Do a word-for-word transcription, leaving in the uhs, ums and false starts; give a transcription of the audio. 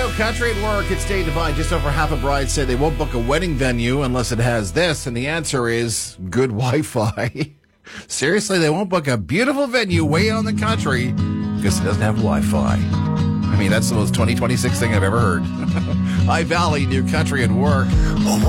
Radio, Country at Work. It's Dave Devine. Just over half of brides say they won't book a wedding venue unless it has this, and the answer is good Wi-Fi. Seriously, they won't book a beautiful venue way out in the country because it doesn't have Wi-Fi. I mean, that's the most twenty twenty-six thing I've ever heard. High Valley, New Country at Work.